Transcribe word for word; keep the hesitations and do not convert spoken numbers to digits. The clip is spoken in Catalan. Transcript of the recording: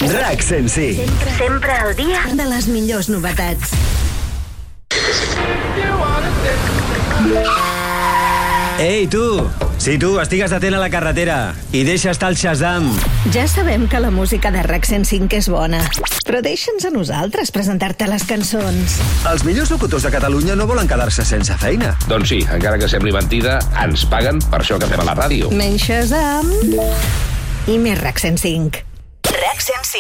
RAC cent cinc. Sempre, sempre al dia de les millors novetats. Ei, tu! Sí, tu, estigues atent a la carretera i deixa estar el Shazam. Ja sabem que la música de RAC cent cinc és bona, però deixa'ns a nosaltres presentar-te les cançons. Els millors locutors de Catalunya no volen quedar-se sense feina. Doncs sí, encara que sembli mentida, ens paguen per això que fem a la ràdio. Menys Shazam i més RAC cent cinc. RAC cent cinc.